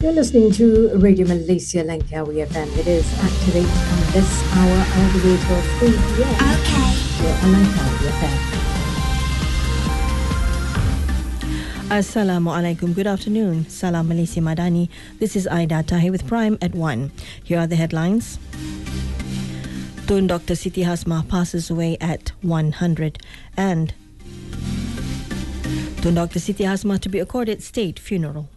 You're listening to Radio Malaysia Langkawi FM. It is Activate on this hour all the way till 3 p.m. Okay. Here on Langkawi FM. Assalamualaikum. Good afternoon. Salam Malaysia Madani. This is Aida Tahir with Prime at 1. Here are the headlines. Tun Dr. Siti Hasmah passes away at 100 and Tun Dr. Siti Hasmah to be accorded state funeral.